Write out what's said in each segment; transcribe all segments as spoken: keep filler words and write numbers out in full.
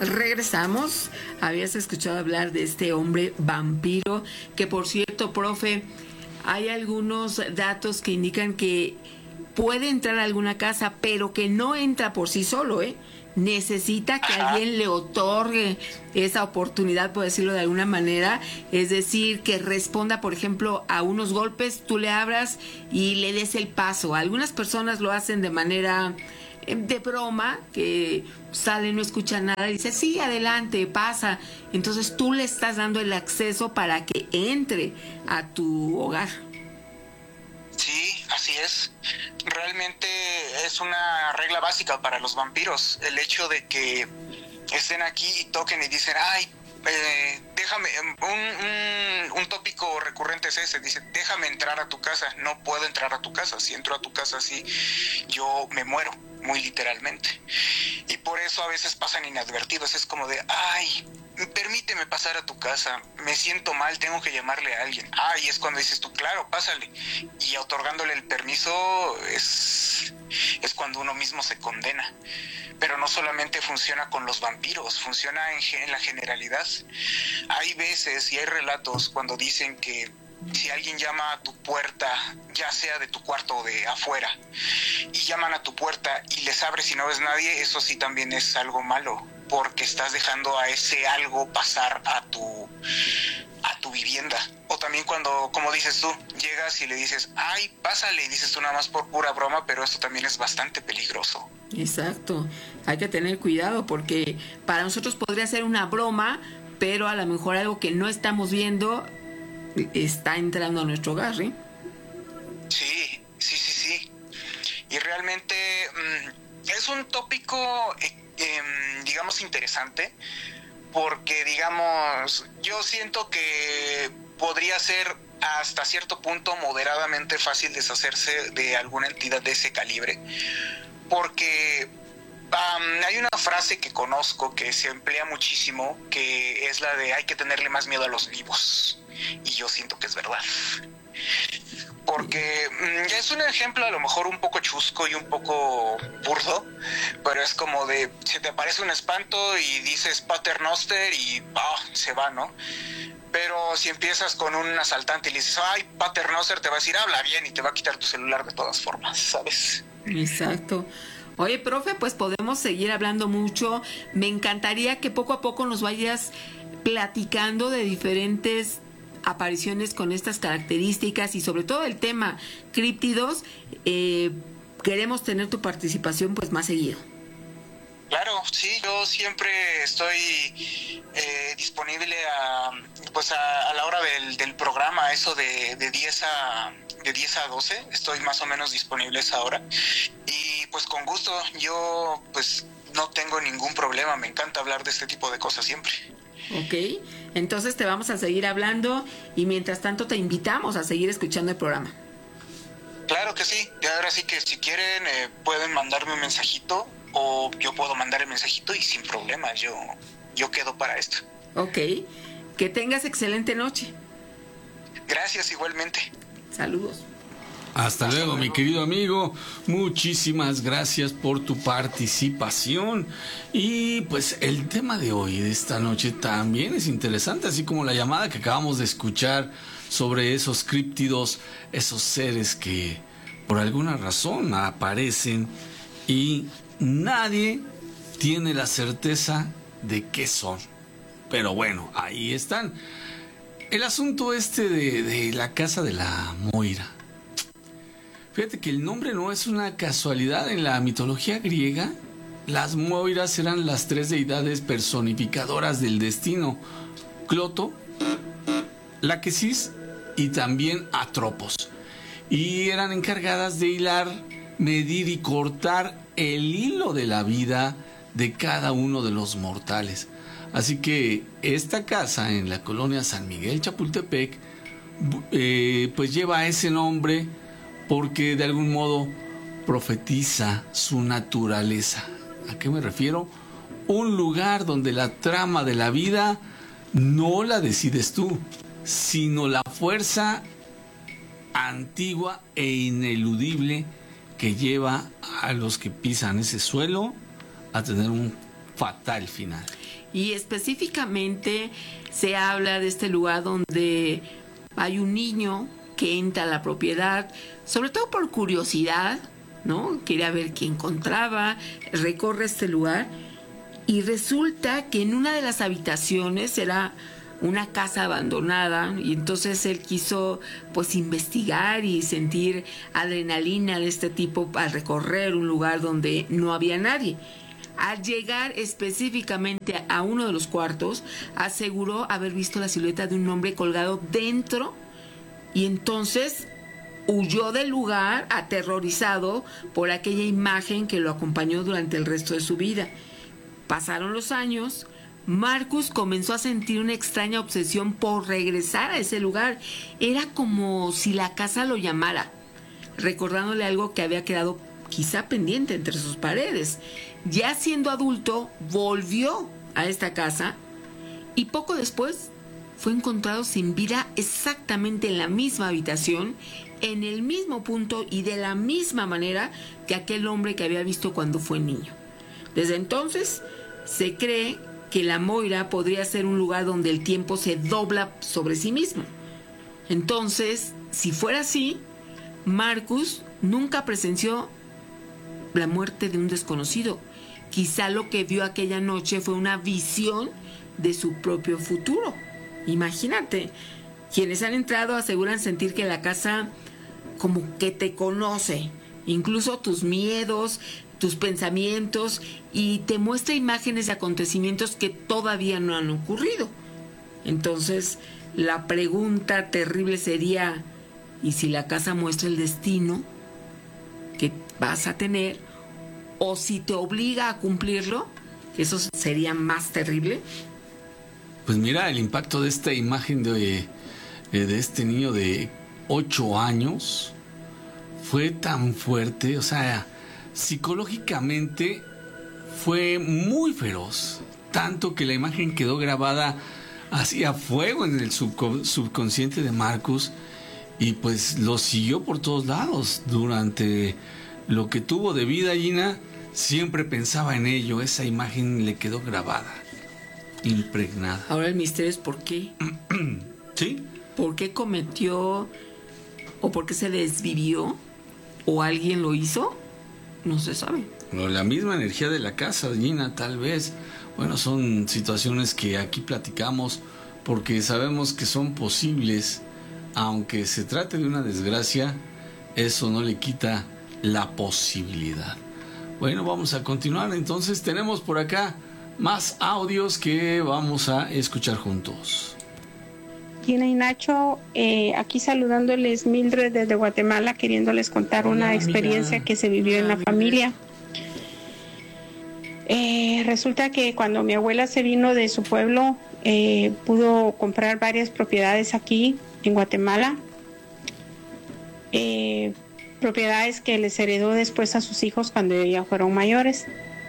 Regresamos. Habías escuchado hablar de este hombre vampiro, que por cierto, profe, hay algunos datos que indican que puede entrar a alguna casa, pero que no entra por sí solo, ¿eh? Necesita que Ajá. alguien le otorgue esa oportunidad, por decirlo de alguna manera, es decir, que responda, por ejemplo, a unos golpes, tú le abras y le des el paso. Algunas personas lo hacen de manera eh, de broma, que sale, no escucha nada y dice, sí, adelante, pasa. Entonces tú le estás dando el acceso para que entre a tu hogar. Sí, así es. Realmente es una regla básica para los vampiros. El hecho de que estén aquí y toquen y dicen, ay, eh, déjame, un, un, un tópico recurrente es ese, dice, déjame entrar a tu casa. No puedo entrar a tu casa. Si entro a tu casa así, yo me muero, muy literalmente. Y por eso a veces pasan inadvertidos. Es como de, ay, permíteme pasar a tu casa, me siento mal, tengo que llamarle a alguien. Ah, y es cuando dices tú, claro, pásale. Y otorgándole el permiso es, es cuando uno mismo se condena. Pero no solamente funciona con los vampiros, funciona en, en la generalidad. Hay veces y hay relatos cuando dicen que si alguien llama a tu puerta, ya sea de tu cuarto o de afuera, y llaman a tu puerta y les abres y no ves nadie, eso sí también es algo malo, porque estás dejando a ese algo pasar a tu a tu vivienda. O también cuando, como dices tú, llegas y le dices, ay, pásale, y dices tú nada más por pura broma, pero eso también es bastante peligroso. Exacto, hay que tener cuidado porque para nosotros podría ser una broma, pero a lo mejor algo que no estamos viendo está entrando a nuestro hogar, ¿eh? Sí, sí, sí, sí. Y realmente mmm, es un tópico, eh, eh, digamos, interesante, porque, digamos, yo siento que podría ser hasta cierto punto moderadamente fácil deshacerse de alguna entidad de ese calibre, porque um, hay una frase que conozco que se emplea muchísimo, que es la de hay que tenerle más miedo a los vivos, y yo siento que es verdad. Porque mmm, es un ejemplo a lo mejor un poco chusco y un poco burdo, pero es como de, se te aparece un espanto y dices Paternoster y oh, se va, ¿no? Pero si empiezas con un asaltante y le dices, ay, Paternoster, te va a decir, habla bien, y te va a quitar tu celular de todas formas, ¿sabes? Exacto. Oye, profe, pues podemos seguir hablando mucho. Me encantaría que poco a poco nos vayas platicando de diferentes apariciones con estas características y sobre todo el tema críptidos. Eh, queremos tener tu participación pues más seguido. Claro, sí, yo siempre estoy eh, disponible a, pues a, a la hora del, del programa, eso de, de diez a doce, estoy más o menos disponible a esa hora. Y pues con gusto, yo pues no tengo ningún problema, me encanta hablar de este tipo de cosas siempre. Ok, entonces te vamos a seguir hablando y mientras tanto te invitamos a seguir escuchando el programa. Claro que sí, y ahora sí que si quieren eh, pueden mandarme un mensajito o yo puedo mandar el mensajito y sin problema, yo, yo quedo para esto. Ok, que tengas excelente noche. Gracias igualmente. Saludos. Hasta luego, mi querido amigo. Muchísimas gracias por tu participación. Y pues el tema de hoy, de esta noche, también es interesante, así como la llamada que acabamos de escuchar sobre esos críptidos, esos seres que por alguna razón aparecen y nadie tiene la certeza de qué son. Pero bueno, ahí están. El asunto este de, de la casa de la Moira. Fíjate que el nombre no es una casualidad. En la mitología griega, las Moiras eran las tres deidades personificadoras del destino: Cloto, Láquesis y también Atropos. Y eran encargadas de hilar, medir y cortar el hilo de la vida de cada uno de los mortales. Así que esta casa en la colonia San Miguel Chapultepec, eh, pues lleva ese nombre porque de algún modo profetiza su naturaleza. ¿A qué me refiero? Un lugar donde la trama de la vida no la decides tú, sino la fuerza antigua e ineludible que lleva a los que pisan ese suelo a tener un fatal final. Y específicamente se habla de este lugar donde hay un niño que entra a la propiedad, sobre todo por curiosidad, ¿no? Quería ver qué encontraba, recorre este lugar y resulta que en una de las habitaciones era una casa abandonada y entonces él quiso pues investigar y sentir adrenalina de este tipo al recorrer un lugar donde no había nadie. Al llegar específicamente a uno de los cuartos, aseguró haber visto la silueta de un hombre colgado dentro y entonces huyó del lugar aterrorizado por aquella imagen que lo acompañó durante el resto de su vida. Pasaron los años, Marcus comenzó a sentir una extraña obsesión por regresar a ese lugar. Era como si la casa lo llamara, recordándole algo que había quedado quizá pendiente entre sus paredes. Ya siendo adulto, volvió a esta casa y poco después fue encontrado sin vida exactamente en la misma habitación, en el mismo punto y de la misma manera que aquel hombre que había visto cuando fue niño. Desde entonces se cree que la Moira podría ser un lugar donde el tiempo se dobla sobre sí mismo. Entonces, si fuera así, Marcus nunca presenció la muerte de un desconocido. Quizá lo que vio aquella noche fue una visión de su propio futuro. Imagínate, quienes han entrado aseguran sentir que la casa como que te conoce, incluso tus miedos, tus pensamientos, y te muestra imágenes de acontecimientos que todavía no han ocurrido. Entonces, la pregunta terrible sería, ¿y si la casa muestra el destino que vas a tener? ¿O si te obliga a cumplirlo? ¿Eso sería más terrible? Pues mira, el impacto de esta imagen de, de este niño de ocho años fue tan fuerte, o sea, psicológicamente fue muy feroz, tanto que la imagen quedó grabada así a fuego en el subco- subconsciente de Marcus y pues lo siguió por todos lados durante lo que tuvo de vida. Gina siempre pensaba en ello, esa imagen le quedó grabada, impregnada. Ahora el misterio es por qué. ¿Sí? ¿Por qué cometió o por qué se desvivió o alguien lo hizo? No se sabe. Pero la misma energía de la casa, Gina, tal vez. Bueno, son situaciones que aquí platicamos porque sabemos que son posibles, aunque se trate de una desgracia, eso no le quita la posibilidad. Bueno, vamos a continuar. Entonces tenemos por acá más audios que vamos a escuchar juntos. Gina y Nacho, eh, aquí saludándoles Mildred desde Guatemala, queriéndoles contar Hola, una experiencia amiga. que se vivió Hola, en la Mildred. familia. Eh, resulta que cuando mi abuela se vino de su pueblo, eh, pudo comprar varias propiedades aquí en Guatemala. Eh, propiedades que les heredó después a sus hijos cuando ya fueron mayores.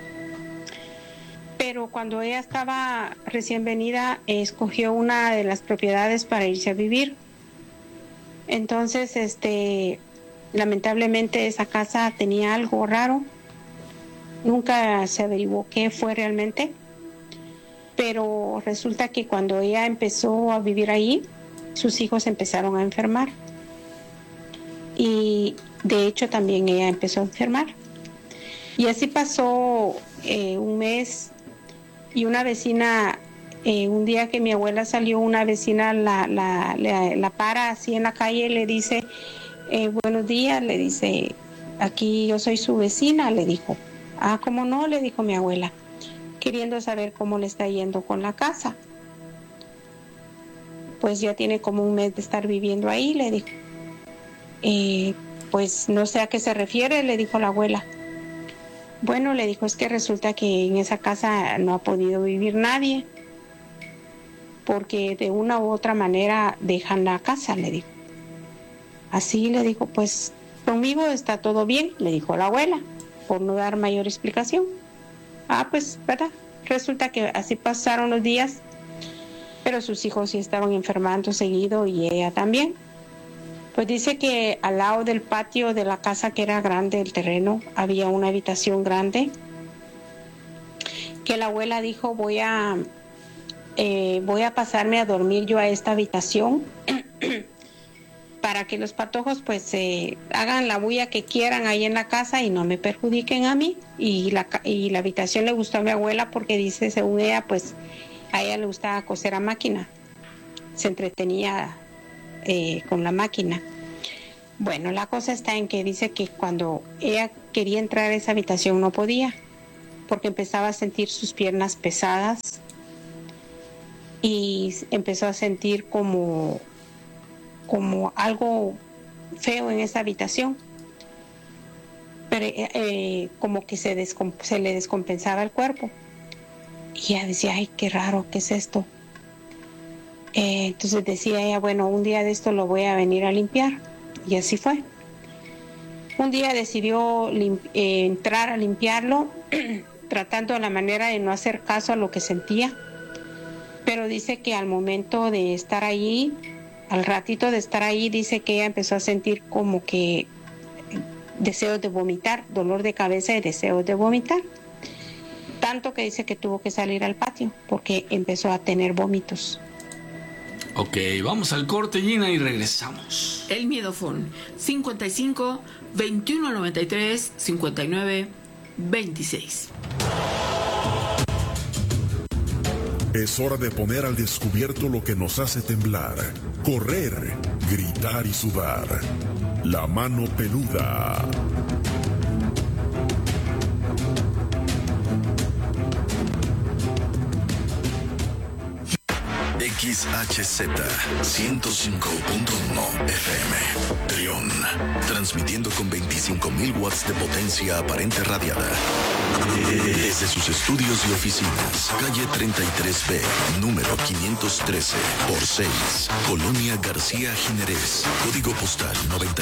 Pero cuando ella estaba recién venida, eh, escogió una de las propiedades para irse a vivir. Entonces, este, lamentablemente esa casa tenía algo raro. Nunca se averiguó qué fue realmente. Pero resulta que cuando ella empezó a vivir ahí, sus hijos empezaron a enfermar. Y de hecho también ella empezó a enfermar. Y así pasó eh, un mes. Y una vecina, eh, un día que mi abuela salió, una vecina la, la, la, la para así en la calle y le dice, eh, buenos días, le dice, aquí yo soy su vecina, le dijo. Ah, ¿cómo no? Le dijo mi abuela, queriendo saber cómo le está yendo con la casa. Pues ya tiene como un mes de estar viviendo ahí, le dijo. Eh, pues no sé a qué se refiere, le dijo la abuela. Bueno, le dijo, es que resulta que en esa casa no ha podido vivir nadie, porque de una u otra manera dejan la casa, le dijo. Así le dijo, pues conmigo está todo bien, le dijo la abuela, por no dar mayor explicación. Ah, pues, ¿verdad? Resulta que así pasaron los días, pero sus hijos sí estaban enfermando seguido y ella también. Pues dice que al lado del patio de la casa, que era grande el terreno, había una habitación grande que la abuela dijo, voy a, eh, voy a pasarme a dormir yo a esta habitación para que los patojos pues eh, hagan la bulla que quieran ahí en la casa y no me perjudiquen a mí. Y la, y la habitación le gustó a mi abuela porque dice, según ella, pues a ella le gustaba coser a máquina, se entretenía eh, con la máquina. Bueno, la cosa está en que dice que cuando ella quería entrar a esa habitación no podía, porque empezaba a sentir sus piernas pesadas y empezó a sentir como, como algo feo en esa habitación, pero eh, como que se, descomp- se le descompensaba el cuerpo. Y ella decía, ay, qué raro, ¿qué es esto? Eh, entonces decía ella, bueno, un día de esto lo voy a venir a limpiar. Y así fue. Un día decidió limp- eh, entrar a limpiarlo, tratando de la manera de no hacer caso a lo que sentía. Pero dice que al momento de estar allí, al ratito de estar ahí, dice que ella empezó a sentir como que deseos de vomitar, dolor de cabeza y deseos de vomitar. Tanto que dice que tuvo que salir al patio porque empezó a tener vómitos. Ok, vamos al corte, Gina, y regresamos. El Miedofón, cincuenta y cinco, veintiuno noventa y tres, cincuenta y nueve, veintiséis. Es hora de poner al descubierto lo que nos hace temblar, correr, gritar y sudar. La mano peluda. X H Z ciento cinco punto uno F M Trión, transmitiendo con veinticinco mil watts de potencia aparente radiada desde sus estudios y oficinas, calle treinta y tres B, número quinientos trece por seis, Colonia García Jiménez, código postal noventa